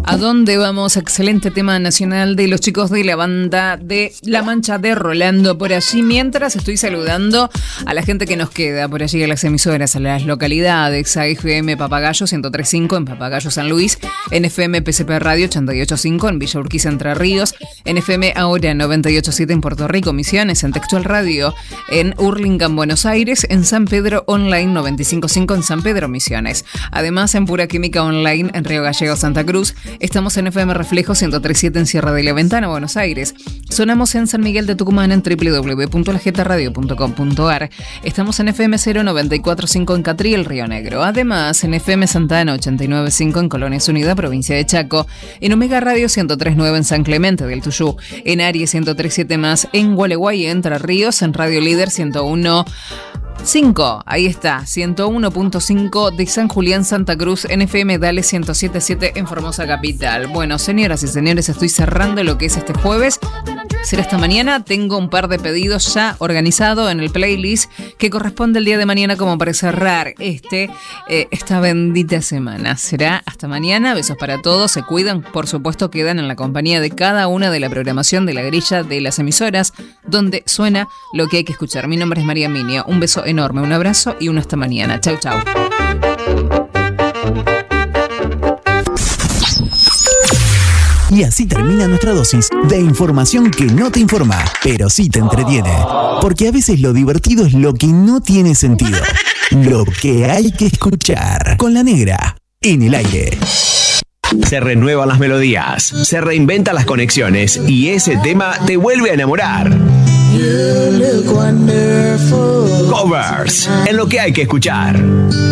¿A dónde vamos? Excelente tema nacional de los chicos de la banda de La Mancha de Rolando por allí. Mientras estoy saludando a la gente que nos queda por allí, a las emisoras, a las localidades, a FM Papagayo 103.5 en Papagayo San Luis, en FM PCP Radio 88.5 en Villa Urquiza Entre Ríos, en FM Ahora 98.7 en Puerto Rico, Misiones, en Textual Radio, en Hurlingham, Buenos Aires, en San Pedro Online 95.5 en San Pedro, Misiones. Además, en Pura Química Online en Río Gallegos, Santa Cruz. Estamos en FM Reflejo 103.7 en Sierra de la Ventana, Buenos Aires. Sonamos en San Miguel de Tucumán en www.lajetradio.com.ar. Estamos en FM 094.5 en Catriel, Río Negro. Además, en FM Santana 89.5 en Colonias Unidas, provincia de Chaco. En Omega Radio 103.9 en San Clemente del Tuyú. En Aries 103.7 más en Gualeguay, Entre Ríos. En Radio Líder 101.5, ahí está, 101.5 de San Julián, Santa Cruz, en FM Dale 107.7 en Formosa Capital. Bueno, señoras y señores, estoy cerrando lo que es este jueves. Será hasta mañana. Tengo un par de pedidos ya organizado en el playlist que corresponde el día de mañana como para cerrar esta bendita semana. Será hasta mañana. Besos para todos. Se cuidan. Por supuesto, quedan en la compañía de cada una de la programación de la grilla de las emisoras donde suena lo que hay que escuchar. Mi nombre es María Minia. Un beso enorme, un abrazo y un hasta mañana. Chau, chau. Y así termina nuestra dosis de información que no te informa, pero sí te entretiene. Porque a veces lo divertido es lo que no tiene sentido. Lo que hay que escuchar. Con La Negra, en el aire. Se renuevan las melodías, se reinventan las conexiones y ese tema te vuelve a enamorar. Covers, en lo que hay que escuchar.